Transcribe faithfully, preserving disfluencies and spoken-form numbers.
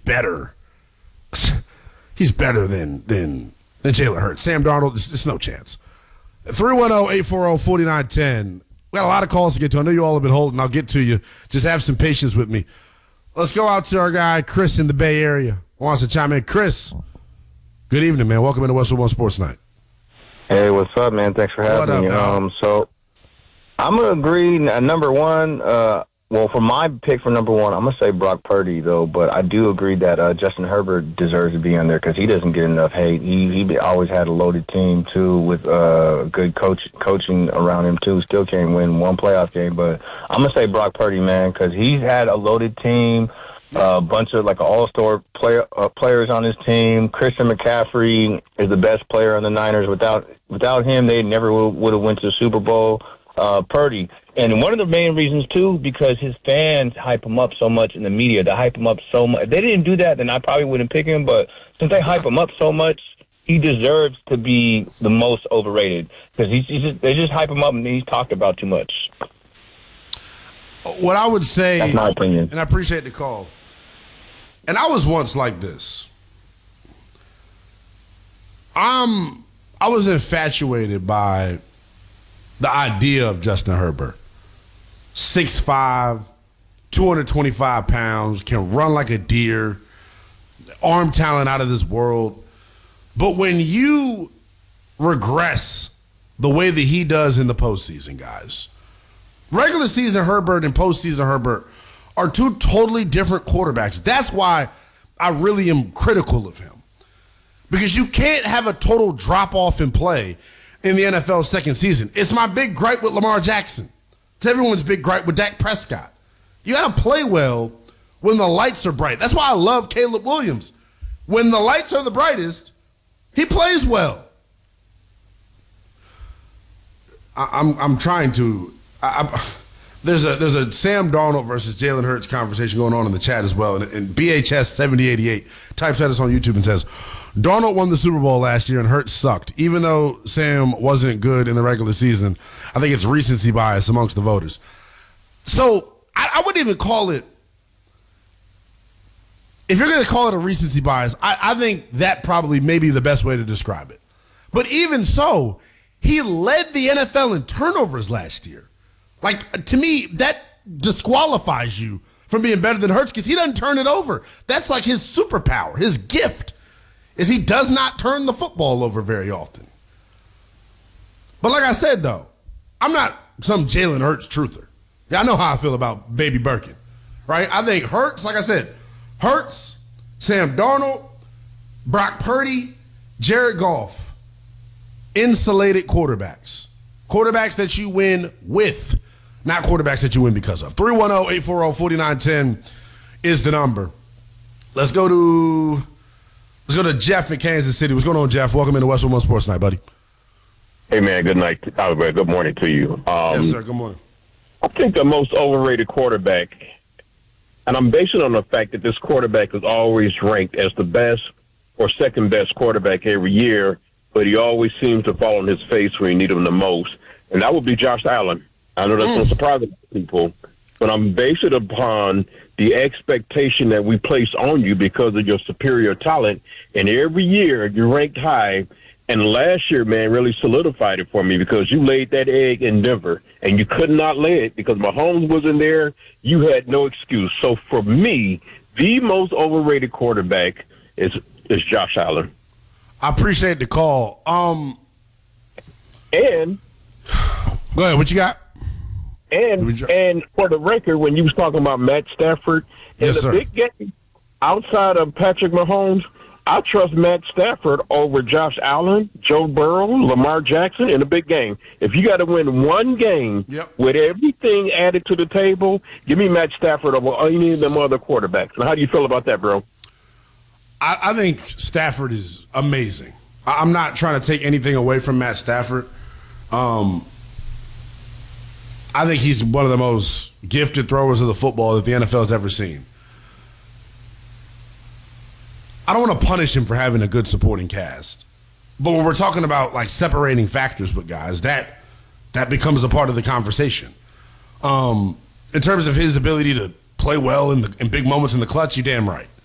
better. He's better than than than Jalen Hurts. Sam Darnold, there's, there's no chance. three one zero, eight four zero, four nine one zero. We got a lot of calls to get to. I know you all have been holding. I'll get to you. Just have some patience with me. Let's go out to our guy, Chris, in the Bay Area. Wants to chime in. Chris, good evening, man. Welcome into Westwood One Sports Night. Hey, what's up, man? Thanks for having what up, me. man? Um, so I'm going to agree. Uh, number one, uh, well, for my pick for number one, I'm going to say Brock Purdy, though. But I do agree that uh, Justin Herbert deserves to be on there because he doesn't get enough hate. He he always had a loaded team, too, with uh, good coach coaching around him, too. Still can't win one playoff game. But I'm going to say Brock Purdy, man, because he's had a loaded team. A uh, bunch of like all-star player uh, players on his team. Christian McCaffrey is the best player on the Niners. Without without him, they never would have went to the Super Bowl. Uh, Purdy, and one of the main reasons too, because his fans hype him up so much in the media. They hype him up so much. If they didn't do that, then I probably wouldn't pick him. But since they hype him up so much, he deserves to be the most overrated because he's, he's just, they just hype him up and he's talked about too much. What I would say, that's my opinion, and I appreciate the call. And I was once like this. I'm I was infatuated by the idea of Justin Herbert. six five, two hundred twenty-five pounds, can run like a deer, arm talent out of this world. But when you regress the way that he does in the postseason, guys, regular season Herbert and postseason Herbert are two totally different quarterbacks. That's why I really am critical of him. Because you can't have a total drop-off in play in the N F L's second season. It's my big gripe with Lamar Jackson. It's everyone's big gripe with Dak Prescott. You got to play well when the lights are bright. That's why I love Caleb Williams. When the lights are the brightest, he plays well. I, I'm I'm trying to... I, I'm, There's a there's a Sam Darnold versus Jalen Hurts conversation going on in the chat as well. And, and B H S seventy eighty-eight types at us on YouTube and says, Darnold won the Super Bowl last year and Hurts sucked. Even though Sam wasn't good in the regular season, I think it's recency bias amongst the voters. So I, I wouldn't even call it, if you're going to call it a recency bias, I, I think that probably may be the best way to describe it. But even so, he led the N F L in turnovers last year. Like, to me, that disqualifies you from being better than Hurts because he doesn't turn it over. That's like his superpower, his gift, is he does not turn the football over very often. But like I said, though, I'm not some Jalen Hurts truther. Yeah, I know how I feel about Baby Birkin, right? I think Hurts, like I said, Hurts, Sam Darnold, Brock Purdy, Jared Goff, insulated quarterbacks. Quarterbacks that you win with, not quarterbacks that you win because of. three one zero, eight four zero, four nine one zero is the number. Let's go to let's go to Jeff in Kansas City. What's going on, Jeff? Welcome into Westwood One Sports Night, buddy. Hey, man, good night. Albert. Good morning to you. Um, yes, sir. Good morning. I think the most overrated quarterback, and I'm basing it on the fact that this quarterback is always ranked as the best or second best quarterback every year, but he always seems to fall on his face when you need him the most, and that would be Josh Allen. I know that's mm. going to surprise people, but I'm basing it upon the expectation that we place on you because of your superior talent, and every year you're ranked high, and last year, man, really solidified it for me because you laid that egg in Denver, and you could not lay it because Mahomes wasn't there. You had no excuse. So for me, the most overrated quarterback is is Josh Allen. I appreciate the call. Um, and go ahead. What you got? And and for the record, when you was talking about Matt Stafford in yes, the sir. big game, outside of Patrick Mahomes, I trust Matt Stafford over Josh Allen, Joe Burrow, Lamar Jackson in a big game. If you got to win one game yep. with everything added to the table, give me Matt Stafford over any of them other quarterbacks. And how do you feel about that, bro? I, I think Stafford is amazing. I, I'm not trying to take anything away from Matt Stafford. Um, I think he's one of the most gifted throwers of the football that the N F L has ever seen. I don't want to punish him for having a good supporting cast. But when we're talking about like separating factors with guys, that that becomes a part of the conversation. Um, in terms of his ability to play well in the in big moments in the clutch, you're damn right.